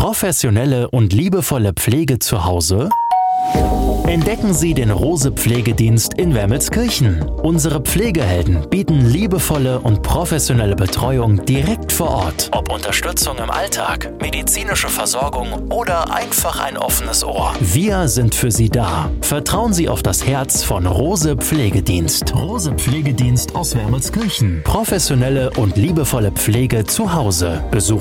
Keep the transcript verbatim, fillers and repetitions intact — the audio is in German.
Professionelle und liebevolle Pflege zu Hause? Entdecken Sie den Rose Pflegedienst in Wermelskirchen. Unsere Pflegehelden bieten liebevolle und professionelle Betreuung direkt vor Ort. Ob Unterstützung im Alltag, medizinische Versorgung oder einfach ein offenes Ohr. Wir sind für Sie da. Vertrauen Sie auf das Herz von Rose Pflegedienst. Rose Pflegedienst aus Wermelskirchen. Professionelle und liebevolle Pflege zu Hause. Besuchen